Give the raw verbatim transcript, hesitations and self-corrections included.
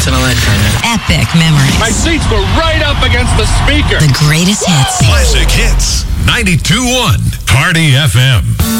once in a lifetime. Epic memories. My seats were right up against the speaker. The greatest hits. Classic Hits. ninety-two point one Party F M.